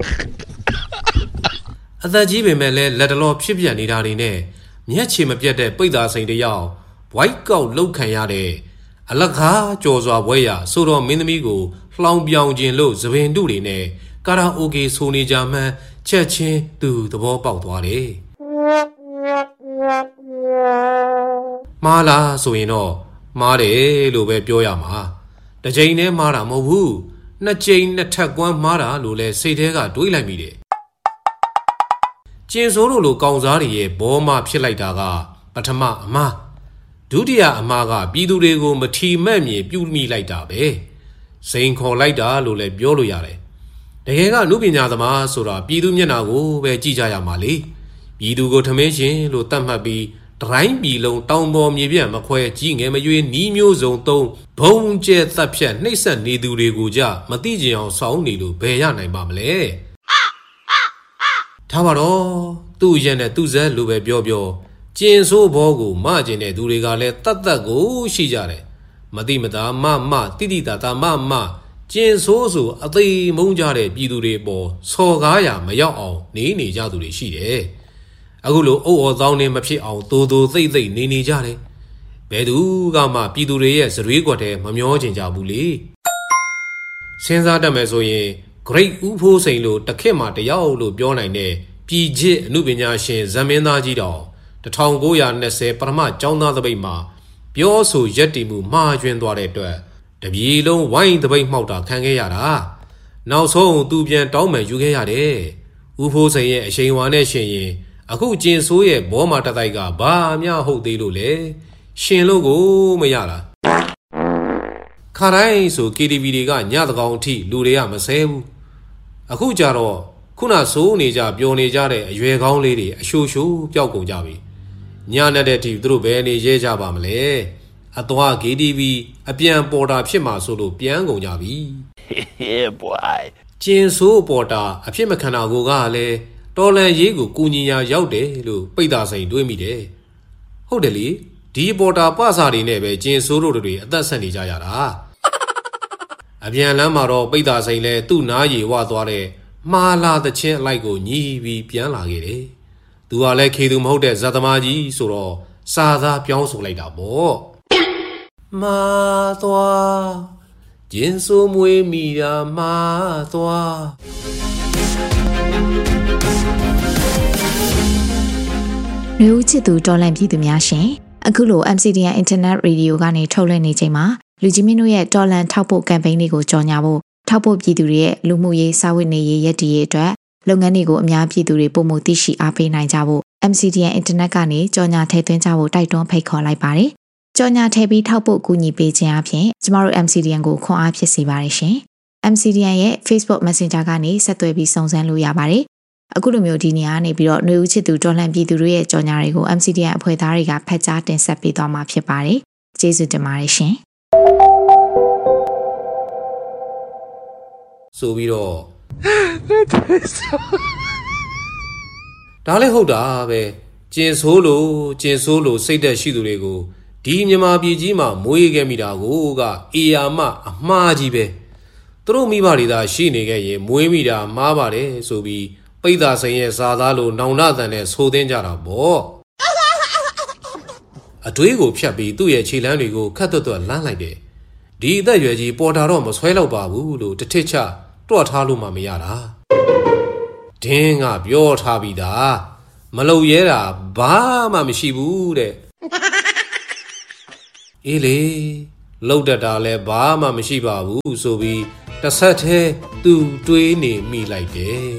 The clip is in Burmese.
အသက်ကြီးပေမဲ့လည်းလက်တလောဖြစ်ပြနေတာတွေနဲ့မျက်ခြေမပြတ်တဲ့ပိတ်သာစိန်တယောက်ဝိုက်ကောက်လှုပ်ခံရတဲ့အလကားကြော်စွာဘွဲရဆိုတော့မင်းသမီးကိုလှောင်ပြောင်ခြင်းလို့သပင်တုတွေနဲ့ကာရာအိုကေဆိုနေကြမှန်းချက်ချင်းသူသဘောပေါက်သွားတယ်မားလားဆိုရင်တော့မားတယ်လို့ပဲပြောရမှာတစ်ချိန်နဲ့မားတာမဟုတ်ဘူးနှစ်ချိန်နှစ်ထပ်ကွမ်းမားတာလို့လဲစိတ်ထဲကတွေးလိုက်မိတယ်ကျင်စိုးတို့လိုကောင်စားတွေရဲ့ဘောမဖြစ်လိုက်တာကပထမအမှားဒုတိယအမှားကပြည်သူတွေကိုမထီမဲ့မြေပြုမိလိုက်တာပဲစိန်ခေါ်လိုက်တာလို့လည်းပြောလို့ရတယ်တကယ်ကလူပညာသမားဆိုတာပြည်သူမျက်နှာကိုပဲကြည့်ကြရမှာလေပြည်သူကိုထမင်းရှင်လို့တတ်မှတ်ပြီးတိုင်းပြည်လုံးတောင်ပေါ်မြေပြန့်မခွဲကြီးငယ်မရွေးနီးမျိုးစုံသုံးဘုံကျဲတပ်ဖြတ်နှိပ်စက်နေသူတွေကိုကြမသိကြအောင်စောင်းနေလို့ဘယ်ရနိုင်ပါမလဲထားပါတော့သူ့ရဲ့နဲ့သူ့ဇက်လိုပဲပြောကျင်ဆိုးဘောကိုမကျင်တဲ့သူတွေကလည်းတတ်တတ်ကိုရှိကြတယ်မတိမတာမတိတိတာတာမကျင်ဆိုးဆိုအသေးမုန်းကြတဲ့ပြည်သူတွေပေါ်စော်ကားရမရောက်အောင်နေကြသူတွေရှိတယ်အခုလိုအုပ်အော်သောင်းနေမဖြစ်အောင်သိုသိမ့်နေကြတယ်ဘယ်သူကမှပြည်သူတွေရဲ့ဇရွေးကွက်ထဲမမျောချင်ကြဘူးလေစဉ်းစားတတ်မယ်ဆိုရင် Great ဦးဖိုးစိန်လိုတစ်ခေတ်မှာတယောက်လို့ပြောနိုင်တဲ့ပြည်ချစ်အမှုပညာရှင်ဇမင်းသားကြီးတော်1920ပထမကျောင်းသားသပိတ်မှာပြောဆိုရက်တည်မှုမှားယွင်းသွားတဲ့အတွက်တပြည်လုံးဝိုင်းသပိတ်မှောက်တာခံခဲ့ရတာနောက်ဆုံးသူပြန်တောင်းပန်ယူခဲ့ရတယ်ဦးဖိုးစိန်ရဲ့အရှိန်ဝါနဲ့ရှင်ရင်အခုကျင်ဆိုးရဲ့ဘောမာတတိုက်ကဘာမှဟုတ်သေးလို့လေရှင်လို့ကိုမရလားခါတိုင်းဆို KTV တွေကညတကောင်အထိလူတွေကမဆဲဘူးအခုကြတော့ခုနစိုးနေကြပျော်နေကြတဲ့အရွယ်ကောင်းလေးတွေအရှိုးပျောက်ကုန်ကြပြီညနဲ့တဲ့အထိသူတို့ဘယ်နေရဲကြပါမလဲအသွား KTV အပြန်ပေါ်တာဖြစ်မှာဆိုလို့ပြန်ကုန်ကြပြီ Yeah boy ကျင်ဆိုးပေါ်တာအဖြစ်မခံတာကိုကလည်းတော်လန်ရေးကိုကူညီရာရောက်တယ်လို့ပိတ်တာစိန်တွေးမိတယ်ဟုတ်တယ်လေဒီပေါ်တာပစာတွေနဲ့ပဲကျင်ဆိုးတို့တွေအသက်ဆက်နေကြရတာအပြန်လမ်းမှာတော့ပိတ်တာစိန်လဲသူ့နားရီဝသွားတဲ့မှားလာတဲ့ချင်းအလိုက်ကိုညီးပြီးပြန်လာခဲ့တယ်သူကလည်းခေသူမဟုတ်တဲ့ဇာသမားကြီးဆိုတော့စာသားပြောင်းဆိုလိုက်တာပေါ့မာသွားကျင်ဆိုးမွေးမိတာမာသွားလူချစ်သူတော်လန့်ပြည်သူများရှင်အခုလို MCDN Internet Radio ကနေထုတ်လွှင့်နေချိန်မှာလူကြီးမင်းတို့ရဲ့တော်လန့်ထောက်ပို့ကမ်ပိန်းလေးကိုကြော်ညာဖို့ထောက်ပို့ပြည်သူတွေရဲ့လူမှုရေးစာဝတ်နေရေးရည်တည်ရေးအတွက်လုပ်ငန်းတွေကိုအများပြည်သူတွေပုံမှုသိရှိအားပေးနိုင်ကြဖို့ MCDN Internet ကနေကြော်ညာထည့်သွင်းကြဖို့တိုက်တွန်းဖိတ်ခေါ်လိုက်ပါတယ်ကြော်ညာထည့်ပြီးထောက်ပို့ကူညီပေးခြင်းအပြင်ကျမတို့ MCDN ကိုခွန်အားဖြစ်စေပါတယ်ရှင် MCDN ရဲ့ Facebook Messenger ကနေဆက်သွယ်ပြီးစုံစမ်းလို့ရပါတယ်အခုလိုမျိုးဒီနေရာနေပြီးတော့ຫນွေဦးချစ်သူတော်လှန်ပြည်သူတွေရဲ့ကြော်ညာတွေကို MCDN အဖွဲ့သားတွေကဖတ်ကြားတင်ဆက်ပေးသွားမှာဖြစ်ပါတယ်ကျေးဇူးတင်ပါတယ်ရှင်ဆိုပြီးတော့ဒါလည်းဟုတ်တာပဲကျင်ဆိုးလို့စိတ်သက်ရှိသူတွေကိုဒီမြန်မာပြည်ကြီးမှာမွေးခဲ့မိတာကိုကအေယာမအမှားကြီးပဲသူတို့မိဘတွေသာရှိနေခဲ့ရင်မွေးမိတာမှားပါတယ်ဆိုပြီးပိတ်သာစိန်ရဲ့စာသားလို့နောင်နာတန်နဲ့ဆိုသင်းကြတာပေါ့အတွေးကိုဖြတ်ပြီးသူ့ရဲ့ခြေလမ်းတွေကိုခတ်သွက်လမ်းလိုက်တယ်ဒီအသက်ရွယ်ကြီးပေါ်တာတော့မဆွဲတော့ပါဘူးလို့တထစ်ချတွတ်ထားလို့မှမရတာဒင်းကပြောထားပြီးသားမလုံရဲတာဘာမှမရှိဘူးတဲ့အေးလေလှုပ်တတ်တာလဲဘာမှမရှိပါဘူးဆိုပြီးတစ်ဆက်တည်းသူတွေးနေမိလိုက်တယ်